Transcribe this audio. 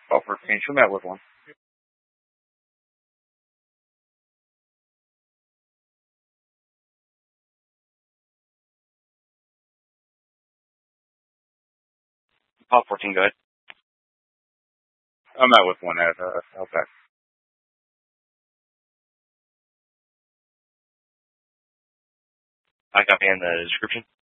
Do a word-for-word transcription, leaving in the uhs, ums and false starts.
Oh, for change, who met with one? Oh, fourteen, go ahead. I met with one at uh, Outback. I got me in the description.